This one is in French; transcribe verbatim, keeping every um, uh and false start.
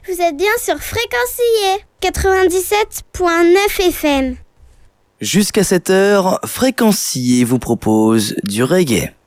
Vous êtes bien sur Fréquencier quatre-vingt-dix-sept point neuf F M. Jusqu'à cette heure, Fréquencier vous propose du reggae.